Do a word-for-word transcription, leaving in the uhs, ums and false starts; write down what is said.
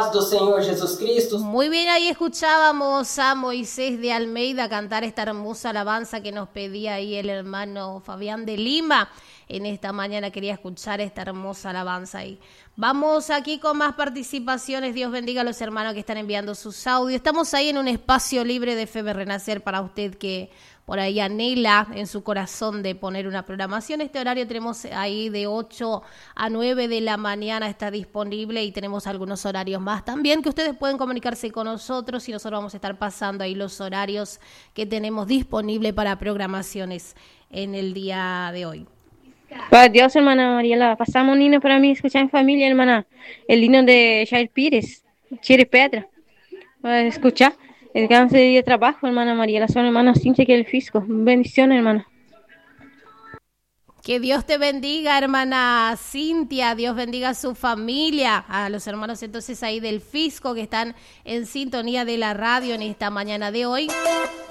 paz do Senhor Jesus Cristo. Muy bien, ahí escuchábamos a Moisés de Almeida cantar esta hermosa alabanza que nos pedía ahí el hermano Fabián de Lima. En esta mañana quería escuchar esta hermosa alabanza ahí. Vamos aquí con más participaciones. Dios bendiga a los hermanos que están enviando sus audios. Estamos ahí en un espacio libre de F M Renacer para usted que por ahí anhela en su corazón de poner una programación. Este horario tenemos ahí de ocho a nueve de la mañana, está disponible, y tenemos algunos horarios más también que ustedes pueden comunicarse con nosotros y nosotros vamos a estar pasando ahí los horarios que tenemos disponible para programaciones en el día de hoy. Para Dios, hermana Mariela, pasamos un himno para mí, escuchar en familia, hermana, el himno de Jair Pires, Chile Petra, para escuchar. El gran día de trabajo, hermana María, la son hermana Cintia que el fisco. Bendiciones, hermana. Que Dios te bendiga, hermana Cintia. Dios bendiga a su familia, a los hermanos entonces ahí del fisco que están en sintonía de la radio en esta mañana de hoy.